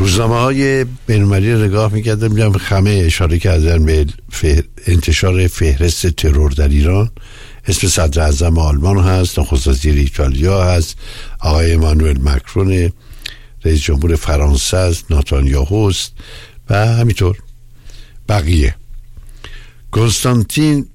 روزنامه‌های بین‌المللی نگاه می‌کردم، می‌دیدم همه اشاره کردن به انتشار فهرست ترور در ایران. اسم صدر اعظم آلمان هست، نخست وزیر ایتالیا هست، آقای امانوئل مکرون، رئیس جمهور فرانسه است، نتانیاهو است و همینطور بقیه. کنستانتین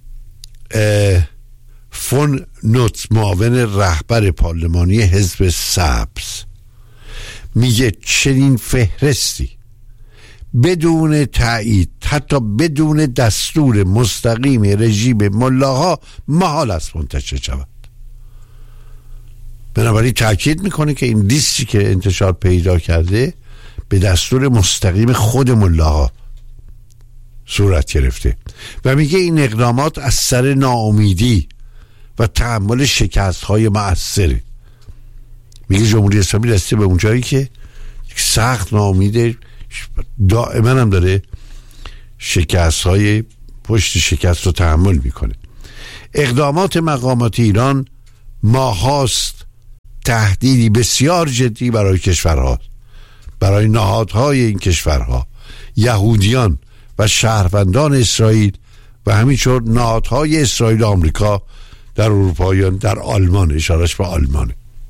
فون نوتس، معاون رهبر پارلمانی حزب سبز، میگه چنین فهرستی بدون تایید، حتی بدون دستور مستقیم رژیم ملاها محال است منتشر شود. بنابراین تاکید میکنه که این لیستی که انتشار پیدا کرده به دستور مستقیم خود ملاها صورت گرفته و میگه این اقدامات از سر ناامیدی و تحمل شکست های مؤثره. میگه جمهوری اسلامی رسیده به اون جایی که سخت ناامیده، دائما هم داره شکست های پشت شکست رو تحمل میکنه. اقدامات مقامات ایران ماهاست تهدیدی بسیار جدی برای کشورها، برای نهادهای این کشورها، یهودیان و شهروندان اسرائیل و همینطور نهادهای اسرائیل و آمریکا در اروپا، در آلمان، اشارش به آلمانه.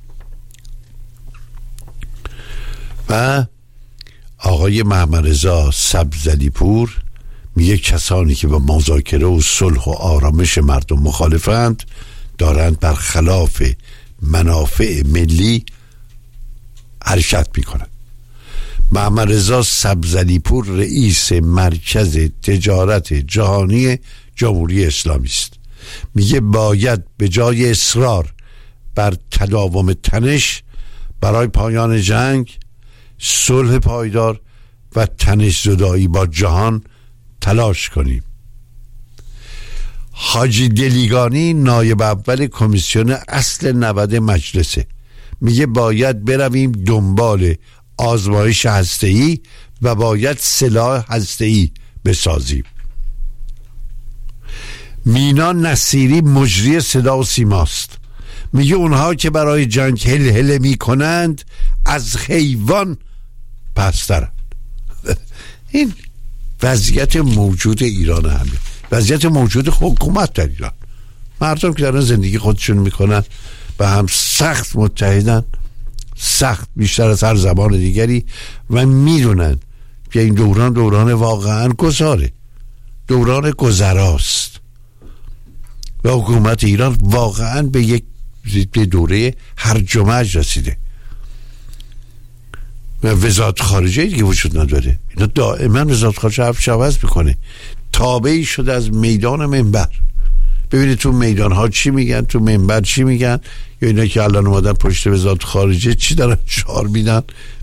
و آقای محمدرضا سبزعلیپور میگه کسانی که با مذاکره و صلح و آرامش مردم مخالفند دارند برخلاف منافع ملی حرکت میکنند. محمدرضا سبزعلیپور رئیس مرکز تجارت جهانی جمهوری اسلامی است. میگه باید به جای اصرار بر تداوم تنش برای پایان جنگ، صلح پایدار و تنش زدایی با جهان تلاش کنیم. حاجی دلیگانی نایب اول کمیسیون اصل 90 مجلسه، میگه باید برویم دنبال آزمایش هسته‌ای و باید سلاح هسته‌ای بسازیم. مینا نصیری مجری صدا و سیماست، میگه اونها که برای جنگ هلهله میکنند از حیوان پسترند. این وضعیت موجود ایران همه، وضعیت موجود حکومت در ایران. مردم که دارن زندگی خودشون میکنن و هم سخت متحدن، سخت بیشتر از هر زمان دیگری، و میدونن که این دوران واقعا گذاره، دوران گذراست و حکومت ایران واقعا به یک دوره هرج و مرج رسیده و وزارت خارجه دیگه وجود نداره. اینا دائما وزارت خارجه حرفش عوض میکنه، تابعی شده از میدان منبر. ببینید تو میدان ها چی میگن، تو منبر چی میگن، یا اینا که الان اومدن پشت وزارت خارجه چی دارن شعار میدن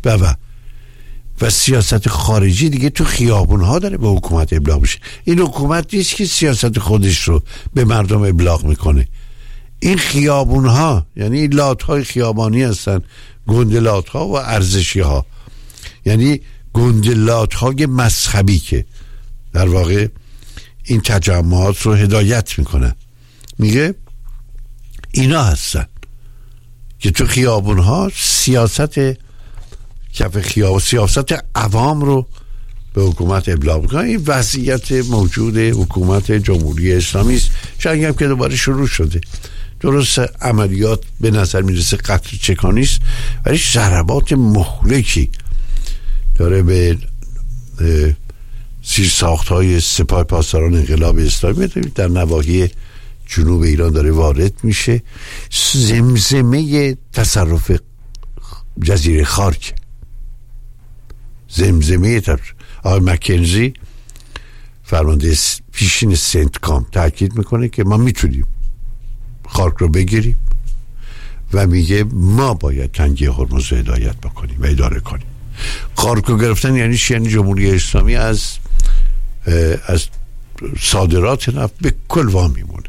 و سیاست خارجی دیگه تو خیابون ها داره به حکومت ابلاغ میشه. این حکومت نیست که سیاست خودش رو به مردم ابلاغ میکنه. این خیابون ها یعنی لات های خیابانی هستن، گندلات ها و ارزشی ها، یعنی گندلات های مذهبی که در واقع این تجمعات رو هدایت میکنن. میگه اینا هستن که تو خیابون ها سیاست کف خیابون، سیاست عوام رو به حکومت ابلاغ میکنن. این وضعیت موجود حکومت جمهوری اسلامی است. جنگ هم که دوباره شروع شده، درست عملیات به نظر میرسه قطر چکانی است، ولی ضربات مهلکی داره به زیرساخت‌های سپاه پاسداران انقلاب اسلامی در نواحی جنوب ایران داره وارد میشه. زمزمه تصرف جزیره خارک، زمزمه آقای مکنزی فرمانده پیشین سنتکام تاکید میکنه که ما میتونیم خارک رو بگیریم و میگه ما باید تنگه هرمز رو هدایت بکنیم و اداره کنیم. خارک رو گرفتن یعنی جمهوری اسلامی از صادرات نفت به کل وامیمونه.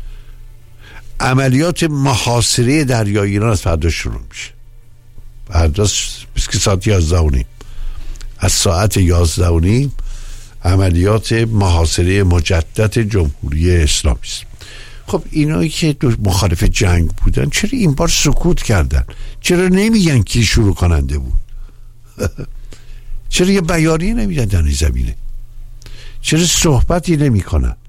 عملیات محاصره دریای ایران از فردا شروع میشه، فردا ساعت 11:30، از ساعت 11:30 عملیات محاصره مجدد جمهوری اسلامی است. خب اینایی که مخالف جنگ بودن چرا این بار سکوت کردن؟ چرا نمیگن کی شروع کننده بود؟ چرا یه بیانیه نمیدن در این زمینه؟ چرا صحبتی نمی کنن؟